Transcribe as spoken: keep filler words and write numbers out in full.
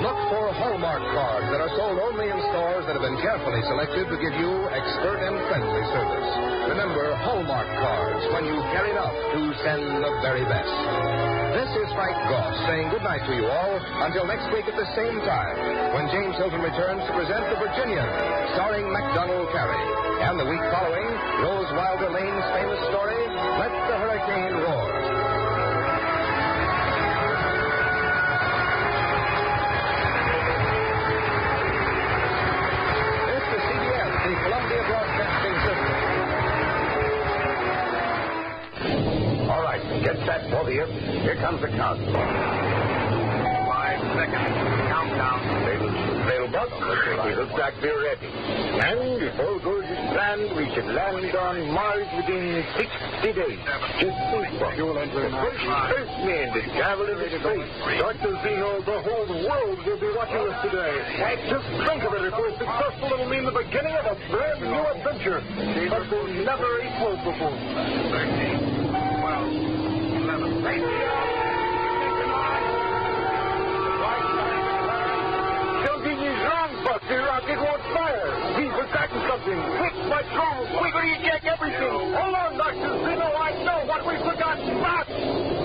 Look for Hallmark cards that are sold only in stores that have been carefully selected to give you expert and friendly service. Remember Hallmark cards when you care enough to send the very best. This is Frank Goss saying goodnight to you all until next week at the same time when James Hilton returns to present The Virginian, starring MacDonald Carey. And the week following, Rose Wilder Lane's famous story, Let the Hurricane Roar. This is C B S, the Columbia Broadcasting System. All right, get set, both of you. Here comes the count. Five seconds. Countdown. They'll, they'll bug. We look like we're ready. And if all goes as planned, we should land on Mars within sixty days. Just think, Bob. The first Earthmen to travel into space. Doctor Zeno, the whole world will be watching us today. Just think of it. If we're successful, it'll mean the beginning of a brand new adventure. But we'll never equal before. thirteen, twelve, eleven, Something is wrong, Buster. Rocket won't fire. He's forgotten something. Quick, what's wrong? Quickly check everything. Hold on, Doctor Zeno. I know what we forgot. Stop!